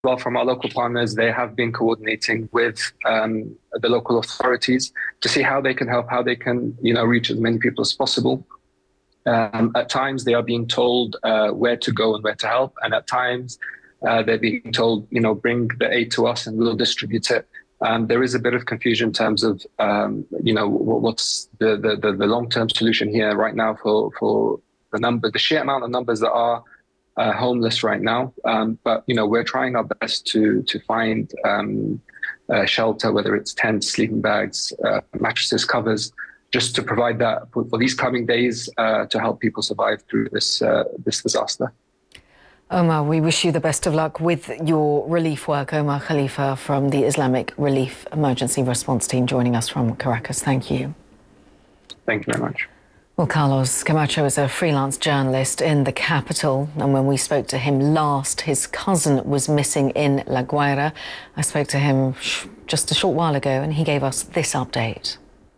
well from our local partners. They have been coordinating with the local authorities to see how they can help, how they can, reach as many people as possible. At times, they are being told where to go and where to help, and at times they're being told, bring the aid to us and we'll distribute it. There is a bit of confusion in terms of, what's the long-term solution here right now for the sheer amount of numbers that are homeless right now. But we're trying our best to find shelter, whether it's tents, sleeping bags, mattresses, covers, just to provide that for these coming days to help people survive through this disaster. Omar, we wish you the best of luck with your relief work. Omar Khalifa from the Islamic Relief Emergency Response Team joining us from Caracas. Thank you. Thank you very much. Well, Carlos Camacho is a freelance journalist in the capital, and when we spoke to him last, his cousin was missing in La Guaira. I spoke to him just a short while ago, and he gave us this update.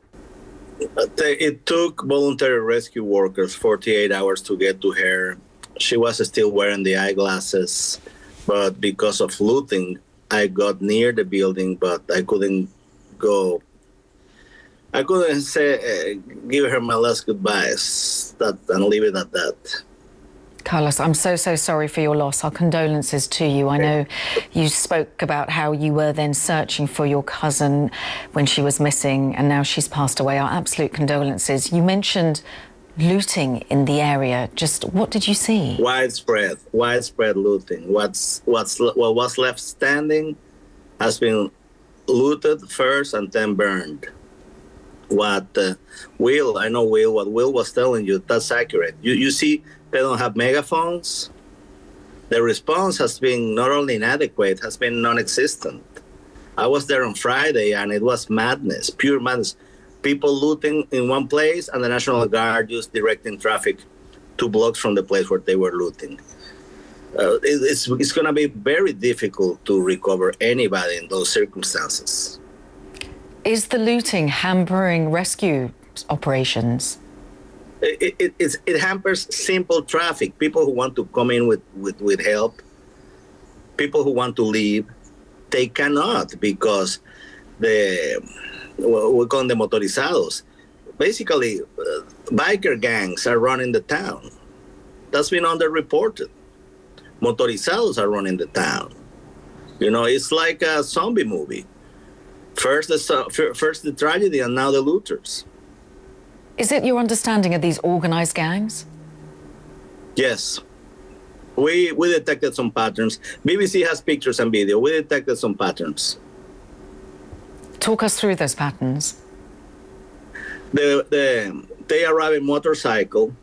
It took voluntary rescue workers 48 hours to get to her. She was still wearing the eyeglasses, but because of looting, I got near the building, but I couldn't go. I couldn't say, give her my last goodbyes and leave it at that. Carlos, I'm so sorry for your loss. Our condolences to you. I know you spoke about how you were then searching for your cousin when she was missing, and now she's passed away. Our absolute condolences. You mentioned looting in the area. Just what did you see? Widespread looting. What was left standing has been looted first and then burned. What Will was telling you, that's accurate. You see, they don't have megaphones. The response has been not only inadequate, has been non-existent. I was there on Friday and it was madness, pure madness. People looting in one place and the National Guard just directing traffic 2 blocks from the place where they were looting. It's going to be very difficult to recover anybody in those circumstances. Is the looting hampering rescue operations? It hampers simple traffic. People who want to come in with help, people who want to leave, they cannot because we call them the motorizados. Basically, biker gangs are running the town. That's been underreported. Motorizados are running the town. It's like a zombie movie. First the tragedy and now the looters. Is it your understanding of these organized gangs? Yes. We detected some patterns. BBC has pictures and video. We detected some patterns. Talk us through those patterns. They arrive in motorcycle,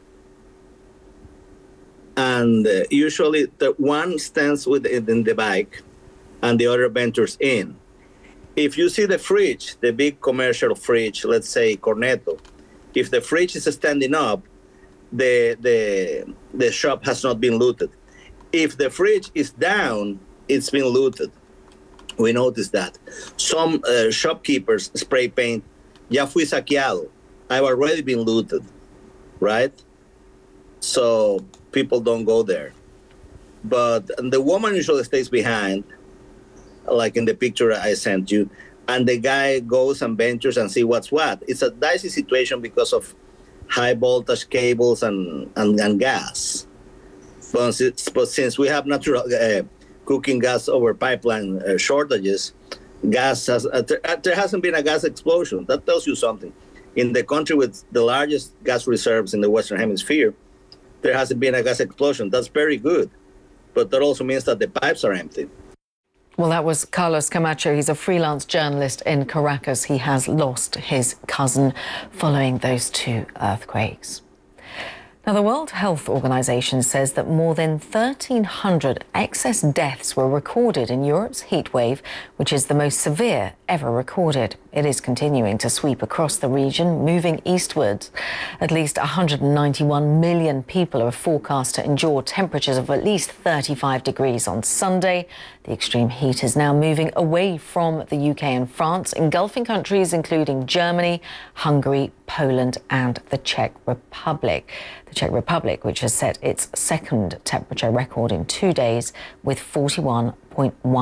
and usually the one stands in the bike and the other ventures in. If you see the fridge, the big commercial fridge, let's say Cornetto, if the fridge is standing up, the shop has not been looted. If the fridge is down, it's been looted. We noticed that. Some shopkeepers spray paint, ya fui saqueado. I've already been looted, right? So people don't go there. But the woman usually stays behind, like in the picture I sent you, and the guy goes and ventures and see what's what. It's a dicey situation because of high voltage cables and gas. But since we have natural cooking gas over pipeline shortages, there hasn't been a gas explosion. That tells you something. In the country with the largest gas reserves in the Western Hemisphere, there hasn't been a gas explosion. That's very good. But that also means that the pipes are empty. Well, that was Carlos Camacho. He's a freelance journalist in Caracas. He has lost his cousin following those 2 earthquakes. Now, the World Health Organization says that more than 1,300 excess deaths were recorded in Europe's heatwave, which is the most severe ever recorded. It is continuing to sweep across the region, moving eastwards. At least 191 million people are forecast to endure temperatures of at least 35 degrees on Sunday. The extreme heat is now moving away from the UK and France, engulfing countries including Germany, Hungary, Poland and the Czech Republic. The Czech Republic, which has set its second temperature record in 2 days with 41.1